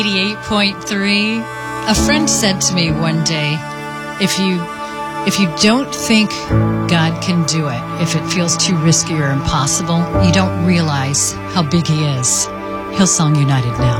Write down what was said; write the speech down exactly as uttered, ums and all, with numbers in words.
eighty-eight point three. A friend said to me one day, if you if you don't think God can do it, if it feels too risky or impossible, you don't realize how big he is. Hillsong United now.